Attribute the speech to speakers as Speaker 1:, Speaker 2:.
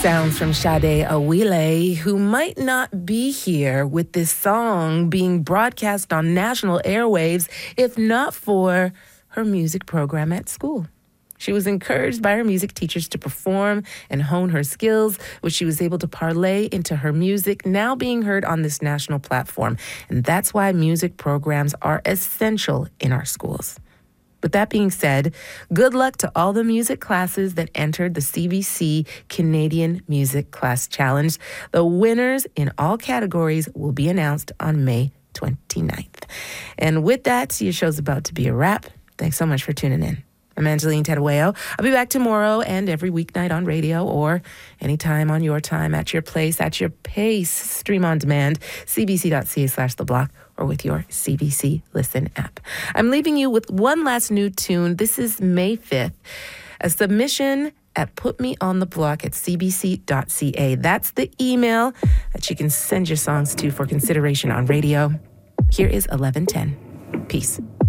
Speaker 1: Sounds from Sade Awile, who might not be here with this song being broadcast on national airwaves if not for her music program at school. She was encouraged by her music teachers to perform and hone her skills, which she was able to parlay into her music now being heard on this national platform. And that's why music programs are essential in our schools. With that being said, good luck to all the music classes that entered the CBC Canadian Music Class Challenge. The winners in all categories will be announced on May 29th. And with that, your show's about to be a wrap. Thanks so much for tuning in. I'm Angeline Tadaweo. I'll be back tomorrow and every weeknight on radio or anytime on your time, at your place, at your pace. Stream on demand, cbc.ca/theblock, or with your CBC Listen app. I'm leaving you with one last new tune. This is May 5th, a submission at putmeontheblock@cbc.ca. That's the email that you can send your songs to for consideration on radio. Here is 1110. Peace.